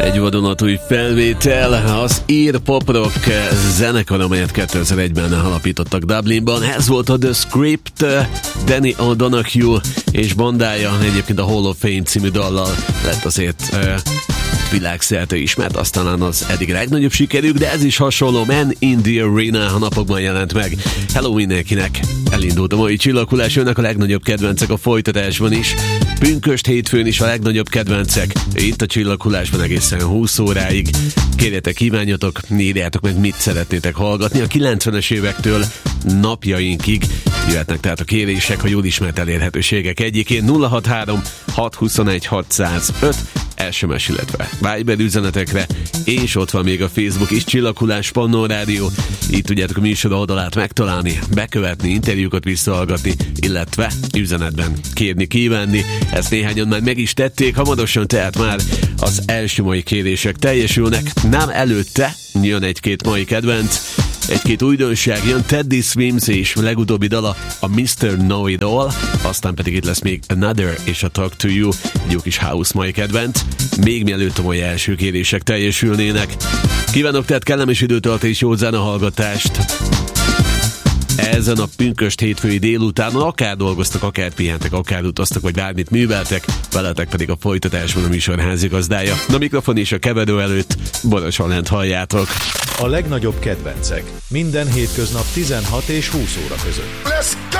Egy vadonatúj felvétel, az ír pop-rock zenekar, amelyet 2001-ben alapítottak Dublinban. Ez volt a The Script, Danny O'Donoghue és bandája, egyébként a Hall of Fame című dallal lett azért világszerte ismert, aztán az eddig legnagyobb sikerük, de ez is hasonló. Man in the Arena a napokban jelent meg. Hello mindenkinek! Elindult a mai csillaghullás, jönnek a legnagyobb kedvencek a folytatásban is. Pünkösd hétfőn is a legnagyobb kedvencek. Itt a csillaghullásban egészen 20 óráig. Kérjetek, kívánjatok, írjátok meg, mit szeretnétek hallgatni. A 90-es évektől napjainkig jöhetnek tehát a kérések, a jól ismert elérhetőségek egyikén. 063 621 605 SMS, illetve Viber üzenetekre, és ott van még a Facebook is, Csillaghullás Pannó Rádió. Itt tudjátok a műsor oldalát megtalálni, bekövetni, interjúkat visszahallgatni, illetve üzenetben kérni, kívánni. Ezt néhányan már meg is tették, hamarosan tehát már az első mai kérések teljesülnek. Nem előtte jön egy-két mai kedvenc, egy-két újdonság, jön Teddy Swims és legutóbbi dala a Mr. Know-It-All, aztán pedig itt lesz még Another és a Talk to You, egy jó kis house mai kedvenc, még mielőtt a mai első kérések teljesülnének. Kívánok tehát kellemes időtöltés, jó zenehallgatást! Ezen a pünkösd hétfői délutánon akár dolgoztak, akár pihentek, akár utaztak, vagy bármit műveltek, veletek pedig a folytatásban a műsor házigazdája. A mikrofon és a keverő előtt Boros Alent halljátok. A legnagyobb kedvencek. Minden hétköznap 16 és 20 óra között.